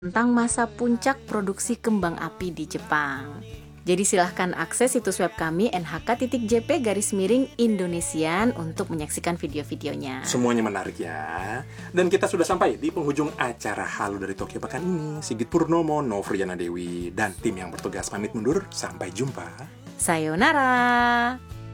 tentang masa puncak produksi kembang api di Jepang. Jadi silahkan akses situs web kami nhk.jp/Indonesian untuk menyaksikan video-videonya. Semuanya menarik ya. Dan kita sudah sampai di penghujung acara Halo dari Tokyo pekan ini. Sigit Purnomo, Novriana Dewi, dan tim yang bertugas pamit mundur. Sampai jumpa. Sayonara.